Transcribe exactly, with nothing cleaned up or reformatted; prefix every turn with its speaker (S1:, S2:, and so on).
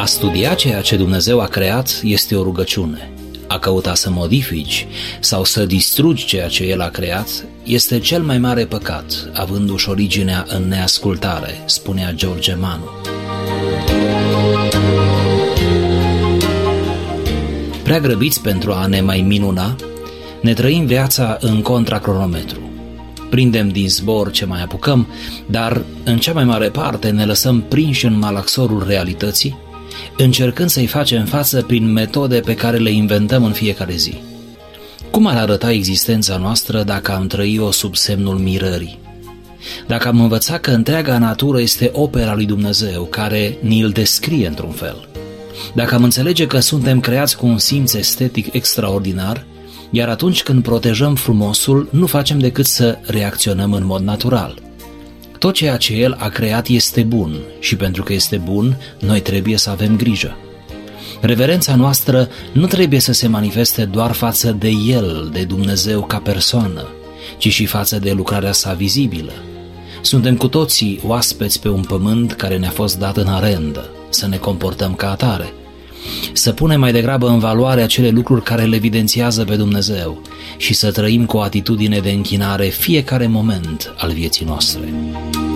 S1: studia ceea ce Dumnezeu a creat este o rugăciune. A căuta să modifici sau să distrugi ceea ce El a creat este cel mai mare păcat, avându-și originea în neascultare, spunea George Manu. Prea grăbiți pentru a ne mai minuna, ne trăim viața în contracronometru. Prindem din zbor ce mai apucăm, dar în cea mai mare parte ne lăsăm prinși în malaxorul realității, încercând să-i facem față prin metode pe care le inventăm în fiecare zi. Cum ar arăta existența noastră dacă am trăi-o sub semnul mirării? Dacă am învățat că întreaga natură este opera lui Dumnezeu, care ni-l descrie într-un fel? Dacă am înțelege că suntem creați cu un simț estetic extraordinar, iar atunci când protejăm frumosul, nu facem decât să reacționăm în mod natural. Tot ceea ce El a creat este bun și pentru că este bun, noi trebuie să avem grijă. Reverența noastră nu trebuie să se manifeste doar față de El, de Dumnezeu ca persoană, ci și față de lucrarea sa vizibilă. Suntem cu toții oaspeți pe un pământ care ne-a fost dat în arendă, să ne comportăm ca atare, să punem mai degrabă în valoare acele lucruri care le evidențiază pe Dumnezeu și să trăim cu o atitudine de închinare fiecare moment al vieții noastre.